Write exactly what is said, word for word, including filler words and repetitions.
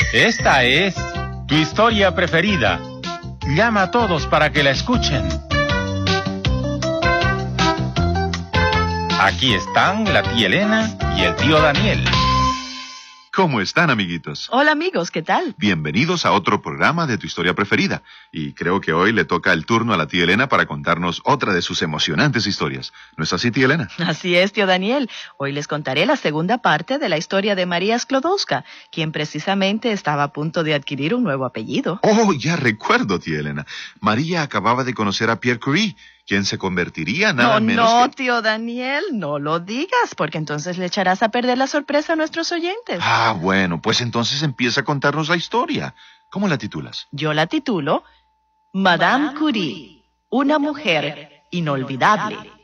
Esta es tu historia preferida. Llama a todos para que la escuchen. Aquí están la tía Elena y el tío Daniel. ¿Cómo están, amiguitos? Hola, amigos, ¿qué tal? Bienvenidos a otro programa de Tu Historia Preferida. Y creo que hoy le toca el turno a la tía Elena para contarnos otra de sus emocionantes historias. ¿No es así, tía Elena? Así es, tío Daniel. Hoy les contaré la segunda parte de la historia de María Sklodowska, quien precisamente estaba a punto de adquirir un nuevo apellido. Oh, ya recuerdo, tía Elena. María acababa de conocer a Pierre Curie, quien se convertiría nada no, menos No, que... tío Daniel, no lo digas, porque entonces le echarás a perder la sorpresa a nuestros oyentes. Ah, bueno, pues entonces empieza a contarnos la historia. ¿Cómo la titulas? Yo la titulo Madame Curie, una mujer inolvidable.